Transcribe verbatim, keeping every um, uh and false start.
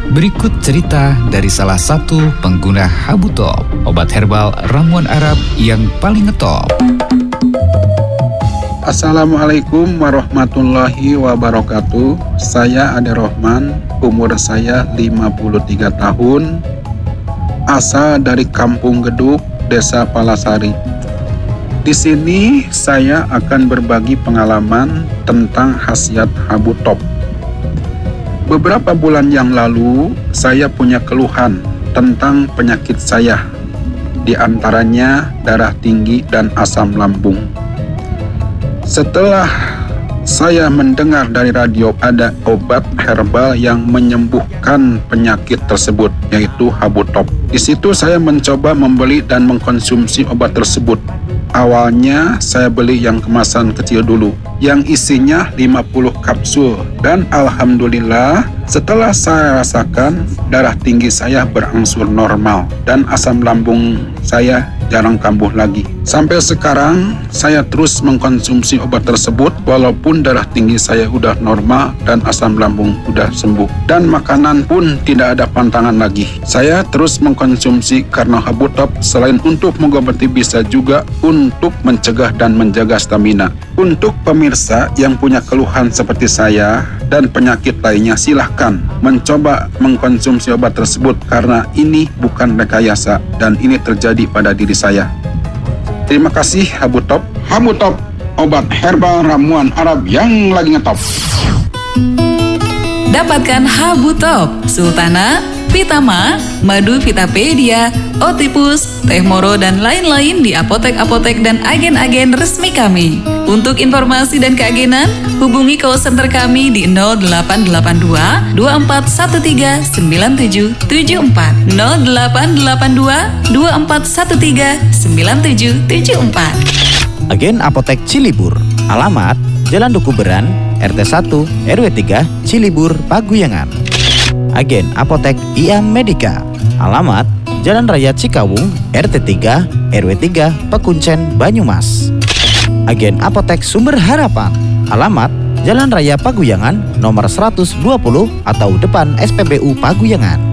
Berikut cerita dari salah satu pengguna Habu Top, obat herbal ramuan Arab yang paling ngetop. Assalamualaikum warahmatullahi wabarakatuh. Saya Ade Rohman, umur saya lima puluh tiga tahun, asal dari Kampung Geduk, Desa Palasari. Di sini saya akan berbagi pengalaman tentang khasiat Habu Top. Beberapa bulan yang lalu, saya punya keluhan tentang penyakit saya, di antaranya darah tinggi dan asam lambung. Setelah saya mendengar dari radio ada obat herbal yang menyembuhkan penyakit tersebut, yaitu Habu Top. Di situ saya mencoba membeli dan mengkonsumsi obat tersebut. Awalnya saya beli yang kemasan kecil dulu, yang isinya lima puluh kapsul, dan alhamdulillah setelah saya rasakan, darah tinggi saya berangsur normal dan asam lambung saya jarang kambuh lagi. Sampai sekarang saya terus mengkonsumsi obat tersebut walaupun darah tinggi saya udah normal dan asam lambung udah sembuh, dan makanan pun tidak ada pantangan lagi. Saya terus mengkonsumsi karena Habu Top selain untuk mengobati bisa juga untuk mencegah dan menjaga stamina. Untuk pemirsa yang punya keluhan seperti saya dan penyakit lainnya, silahkan mencoba mengkonsumsi obat tersebut karena ini bukan rekayasa dan ini terjadi pada diri saya. Terima kasih Habu Top. Habu Top, obat herbal ramuan Arab yang lagi ngetop. Dapatkan Habu Top, Sultana, Vitama, Madu Vitapedia, Otipus, Teh Moro, dan lain-lain di apotek-apotek dan agen-agen resmi kami. Untuk informasi dan keagenan, hubungi call center kami di nol delapan delapan dua dua empat satu tiga sembilan tujuh tujuh empat nol delapan delapan dua dua empat satu tiga sembilan tujuh tujuh empat. Agen Apotek Cilibur, alamat Jalan Duku Beran, R T satu, R W tiga, Cilibur, Paguyangan. Agen Apotek I A Medika, alamat Jalan Raya Cikawung, R T tiga, R W tiga, Pekuncen, Banyumas. Agen Apotek Sumber Harapan, alamat Jalan Raya Paguyangan, nomor seratus dua puluh atau depan S P B U Paguyangan.